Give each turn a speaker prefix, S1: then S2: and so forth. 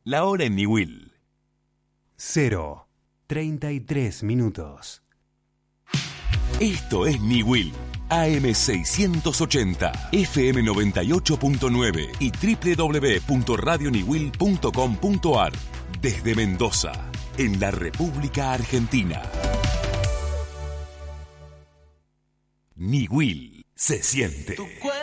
S1: La hora en Niwil.
S2: 0:33.
S1: Esto es Niwil. AM680, FM 98.9 y www.radioniwil.com.ar. Desde Mendoza, en la República Argentina. Niwil se siente.